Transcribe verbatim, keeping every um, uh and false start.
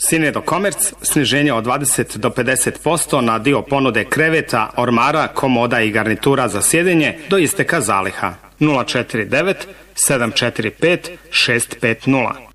Sinedo Komerc, sniženje od dvadeset do pedeset posto na dio ponude kreveta, ormara, komoda i garnitura za sjedenje do isteka zaliha. nula četiri devet sedam četiri pet šest pet nula